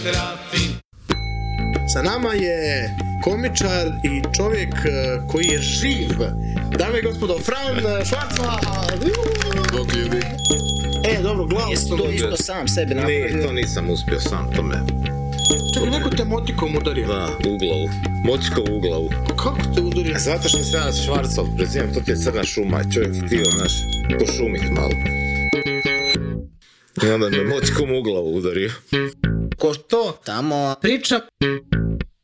Sa nama je komičar i čovjek koji je živ. Dame i gospodo, Fran Švarcva. Bog ljudi. Dobro, glavu Jesi sam to dobio. isto sam sebe napravio? Ne, to nisam uspio sam, to me... Čekaj, neko te motikom udario. Da, u glavu. Motikom u glavu. Pa kako te udario? Zato što se ja Švarcov prezivam, to ti je crna šuma, čovjek htio, znaš, pošumit malo. I onda me motikom u glavu udario. Ko to tamo priča?